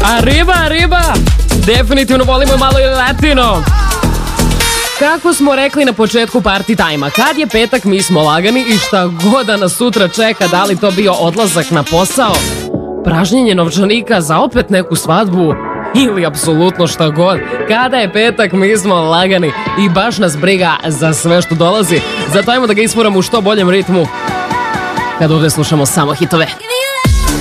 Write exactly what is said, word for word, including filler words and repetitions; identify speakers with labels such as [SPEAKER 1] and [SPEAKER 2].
[SPEAKER 1] A riba, riba, definitivno volimo malo i latino. Kako smo rekli na početku party tajma, kad je petak mi smo lagani i šta god da nas sutra čeka, da li to bio odlazak na posao, pražnjenje novčanika za opet neku svadbu ili apsolutno šta god. Kada je petak mi smo lagani i baš nas briga za sve što dolazi. Zato ajmo da ga isfuramo u što boljem ritmu kad ovdje slušamo samo hitove.